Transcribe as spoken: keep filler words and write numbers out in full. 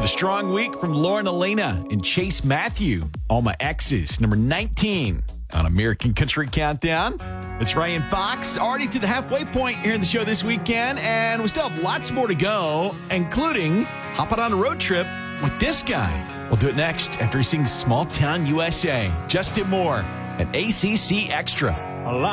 With a strong week from Lauren Elena and Chase Matthew. All My Exes, number nineteen on American Country Countdown. It's Ryan Fox, already to the halfway point here in the show this weekend, and we still have lots more to go, including hopping on a road trip with this guy. We'll do it next after he sings Small Town U S A. Justin Moore at A C C Extra. A lot.